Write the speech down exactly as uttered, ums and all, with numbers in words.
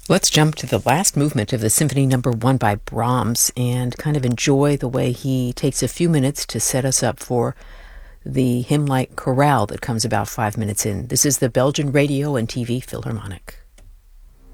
Let's jump to the last movement of the Symphony Number One by Brahms and kind of enjoy the way he takes a few minutes to set us up for the hymn-like chorale that comes about five minutes in. This is the Belgian Radio and T V Philharmonic.